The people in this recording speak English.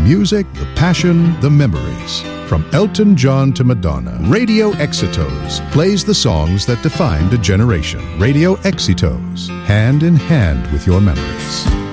music, the passion, the memories. From Elton John to Madonna, Radio Exitos plays the songs that defined a generation. Radio Exitos, hand in hand with your memories.